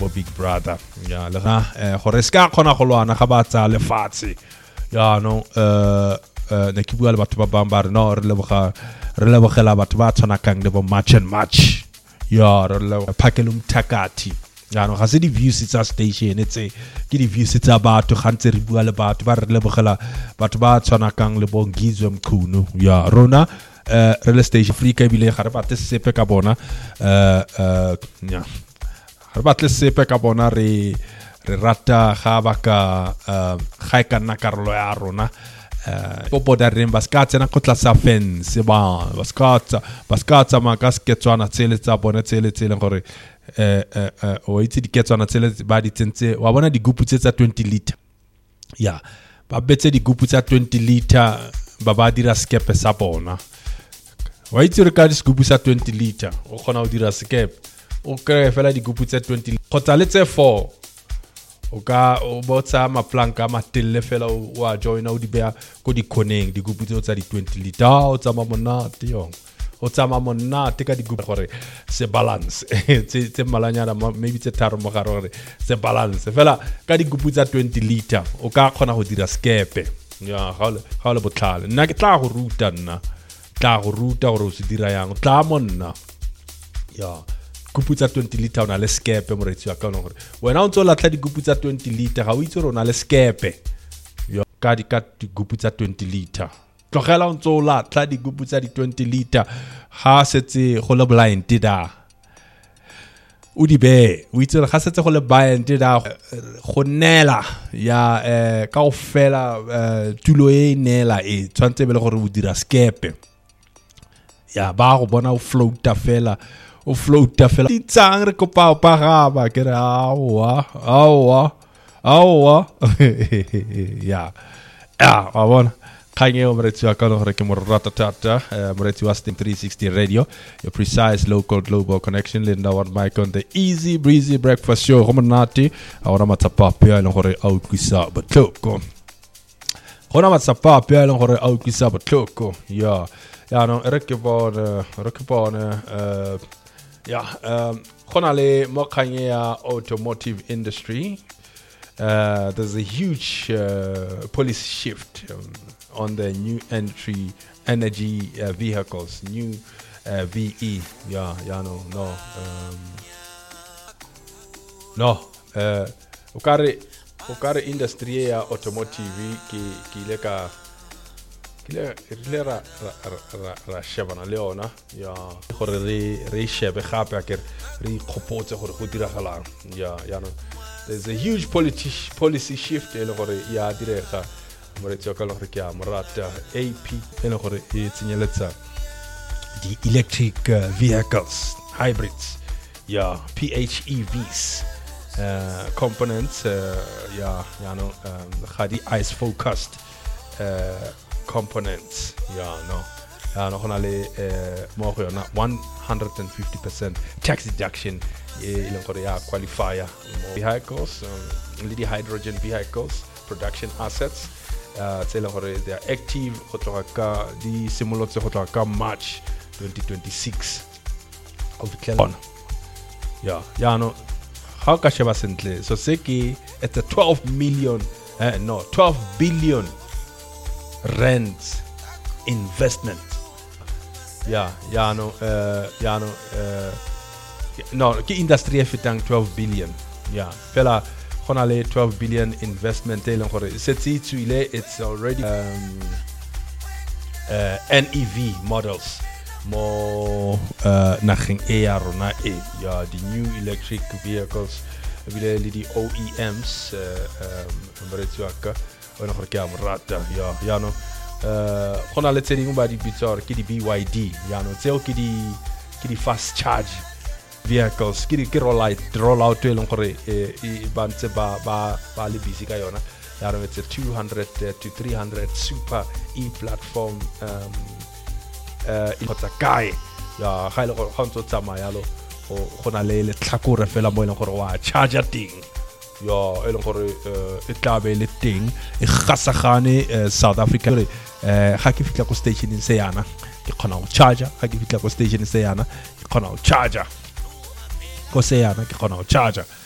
bo Big Brother ya le ga gore ska khona go lwana ga ba tsa lefatshe ya no ne ke bua le batho ba bang ba re no re lebogela batho ba tshwana kang le bo Match and Match ya re le Phakelum Takati ya no ga se di views tsa station tse ke di views tsa batho ga ntse re bua le batho ba re lebogela batho ba tshwana kang le bo Ngizwe Mkhunu ya rona real station Africa bile ga re batle sepe ka bona ya re batle sepe ka bona re rata ga ba ka ga e ka nna karolo ya rona popo da remba skatsa na kotla sa fence ba baskatsa ma ka sketswana tsele tsa bona tsele gore o itse di ketswana tsele ba di tsentse wa bona di gupu tsa 20 liter ya ba betse di gupu tsa 20 liter ba dira skepe sa bona wa itse re ka di gupu tsa 20 liter o khona o dira skepe o kre fela di gupu tsa 20 khotsa le tse 4 o ka o botsa maplanka matelle fela wa joina o di bea ko di koneng di gupu tsa di 20 liter o tsama monate yo o tsama monate ka di gupu gore se balance tse malanyana maybe tse tharo mo gare gore se balance fela ka di gupu tsa 20 liter o ka khona go dira skepe ya ga le botlhale nna ke tla go ruta gore o se dira yang tla monna ya gupu tsa 20 liter ona le skepe moretsi wa ka ona gore wena o ntse la tla di gupu tsa 20 liter ga o itse rona le skepe yo ka di gupu tsa 20 liter tlogela o ntse la tla di gupu tsa di 20 liter ha setse go le blind da o di be o itse ga setse go le blind da go nela ya ka o fela tulo e nela e tshwantse be le gore o dira skepe ya ba go bona o floata fela tsang re kopa pa ga ba ke re awa ya wa bona kanye o mretsi wa ka no re ke mo rata tata mretsi wa Stem 360 radio your precise local global connection Linda one mic on the easy breezy breakfast show go monate ahora matsapa pia le gore a utlwisa botlhoko gona matsapa pia le gore a utlwisa botlhoko ya no re ke bona gona le mo kanye ya automotive industry there's a huge policy shift on the new energy vehicles new VE ukare industry ya automotive ki le ra shebana le ona ya gore re shebe gape ke re khopotse gore go diragalang ya no there's a huge policy shift le gore ya direga moretsi wa ka le gore ke a morata AP le gore e tsenyeletsa the electric vehicles hybrids PHEVs components no khadi ICE focused components no gona le mo go yona 150% tax deduction le gore ya qualifier vehicles le di hydrogen vehicles production assets tsela gore they are active go tloga ka di simolotse go tloga ka March 2026 of the no how ka sheba sentle so se ke it's a 12 billion rand investment no ke industry e fetang 12 billion fela gona le 12 billion investment e leng gore setse tswile it's already NEV models mo nageng e ya rona the new electric vehicles bile le di OEMs moretsi wa ka ona gore ke a morata no gona le tseding ba di bitsor ke di BYD no tseo ke di fast charge vehicles ke roll out e leng gore e bantse ba le busy ka yona no it's a 200 to 300 super e-platform in Hotakai ga ile go ntse tsamaya lo gona le tlhakore fela mo ile gore wa charge ting e leng gore e tlabe le ting e gasagane South Africa ga ke fitla ko station se yana ke khona go charger ga ke fitla ko station se yana ke khona go charger ko se yana ke khona go charger